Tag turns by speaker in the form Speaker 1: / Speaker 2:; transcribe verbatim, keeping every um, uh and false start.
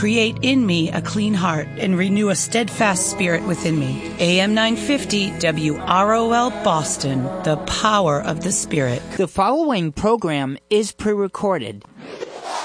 Speaker 1: Create in me a clean heart and renew a steadfast spirit within me. A M nine fifty W R O L Boston, the power of the Spirit.
Speaker 2: The following program is pre-recorded.